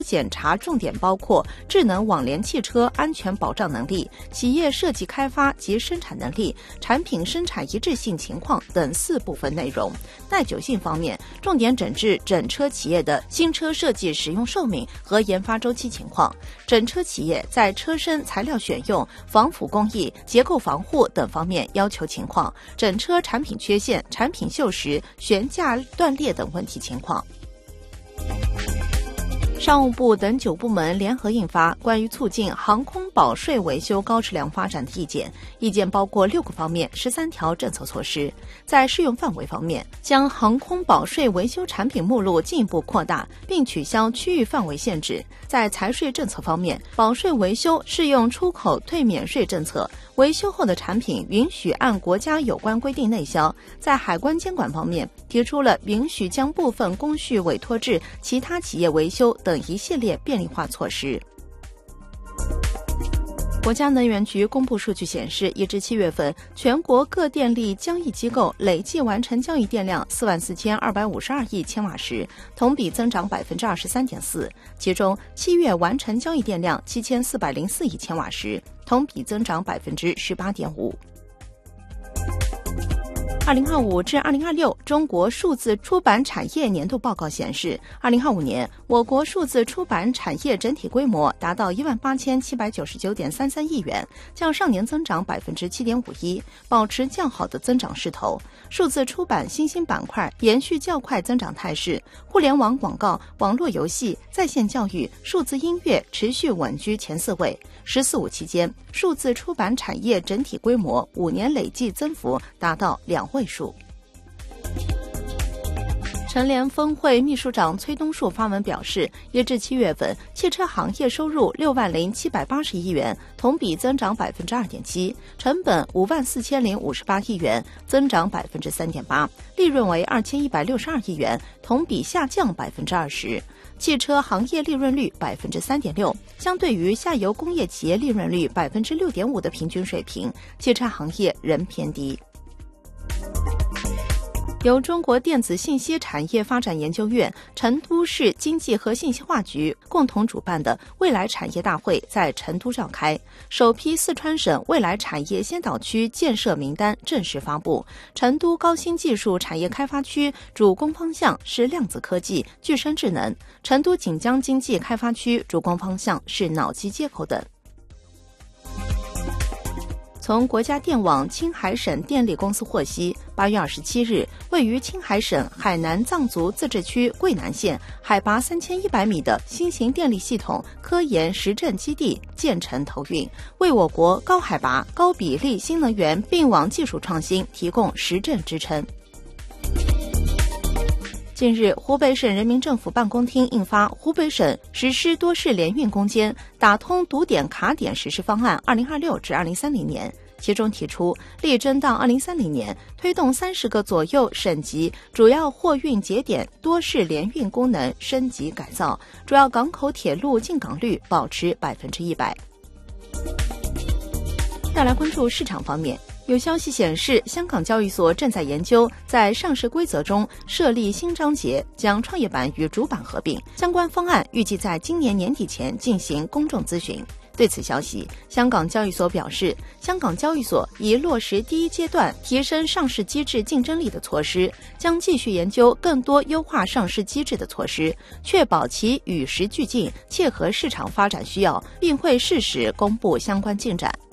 检查重点包括智能网联汽车安全保障能力、企业设计开发及生产能力、产品生产一致性情况等4部分内容。耐久性方面，重点整治整车企业的新车设计使用寿命和研发周期情况，整车企业在车身材料选用、防腐工艺、结构防护等方面要求情况，整车产品缺陷、产品锈蚀、悬架断裂等问题情况。商务部等9部门联合印发关于促进航空保税维修高质量发展的意见，意见包括6个方面、13条政策措施。在适用范围方面，将航空保税维修产品目录进一步扩大，并取消区域范围限制。在财税政策方面，保税维修适用出口退免税政策，维修后的产品允许按国家有关规定内销。在海关监管方面，提出了允许将部分工序委托至其他企业维修等一系列便利化措施。国家能源局公布数据显示，1至7月份，全国各电力交易机构累计完成交易电量44252亿千瓦时，同比增长 23.4%。其中7月完成交易电量7404亿千瓦时，同比增长 18.5%。2025至2026中国数字出版产业年度报告显示，2025年我国数字出版产业整体规模达到18799.33亿元，较上年增长 7.51%， 保持较好的增长势头。数字出版新兴板块延续较快增长态势，互联网广告、网络游戏、在线教育、数字音乐持续稳居前4位。“14·5”期间，数字出版产业整体规模5年累计增幅达到2位数。乘联峰会秘书长崔东树发文表示，1至7月份，汽车行业收入60780亿元，同比增长 2.7%， 成本54058亿元，增长 3.8%， 利润为2162亿元，同比下降 20%。汽车行业利润率 3.6%， 相对于下游工业企业利润率 6.5% 的平均水平，汽车行业仍偏低。由中国电子信息产业发展研究院、成都市经济和信息化局共同主办的未来产业大会在成都召开，首批四川省未来产业先导区建设名单正式发布。成都高新技术产业开发区主攻方向是量子科技、具身智能；成都锦江经济开发区主攻方向是脑机接口等。从国家电网青海省电力公司获悉，8月27日，位于青海省海南藏族自治区桂南县海拔3100米的新型电力系统科研实证基地建成投运，为我国高海拔、高比例新能源并网技术创新提供实证支撑。近日，湖北省人民政府办公厅印发《湖北省实施多市联运攻坚打通堵点卡点实施方案（2026至2030年）》，其中提出，力争到2030年推动30个左右省级主要货运节点多市联运功能升级改造，主要港口铁路进港率保持100%。再来关注市场方面。有消息显示，香港交易所正在研究在上市规则中设立新章节，将创业板与主板合并。相关方案预计在今年年底前进行公众咨询。对此消息，香港交易所表示，香港交易所已落实第一阶段提升上市机制竞争力的措施，将继续研究更多优化上市机制的措施，确保其与时俱进，切合市场发展需要，并会适时公布相关进展。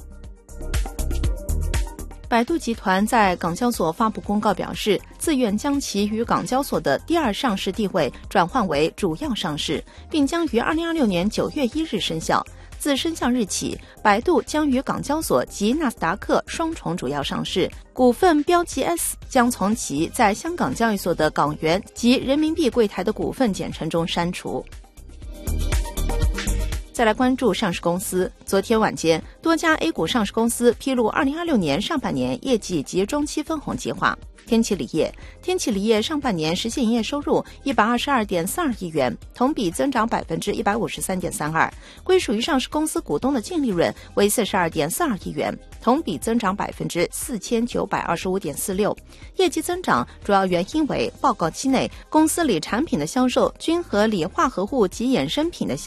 百度集团在港交所发布公告表示，自愿将其与港交所的第二上市地位转换为主要上市，并将于2026年9月1日生效。自生效日起，百度将与港交所及纳斯达克双重主要上市，股份标记 S 将从其在香港交易所的港元及人民币柜台的股份简称中删除。 再来关注上市公司。昨天晚间，多家 A 股上市公司披露2026年上半年业绩及中期分红计划。天齐锂业上半年实现营业收入122.42亿元，同比增长153.32%，归属于上市公司股东的净利润为42.42亿元，同比增长4925.46%。业绩增长主要原因为报告期内公司锂产品的销售均和锂化合物及衍生品的